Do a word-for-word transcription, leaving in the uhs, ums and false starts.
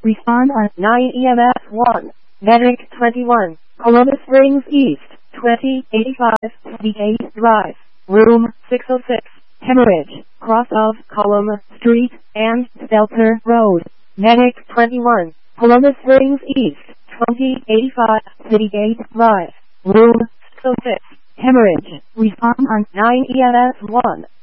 Respond on nine E M S one. Medic twenty-one. Columbus Springs East. twenty eighty-five Seagate Drive. Room six oh six. Hemorrhage. Cross of Column Street and Stelter Road. Medic twenty-one. Columbus Springs East. twenty eighty-five Citygate Drive. Room six oh six. Hemorrhage. Respond on nine E M S one.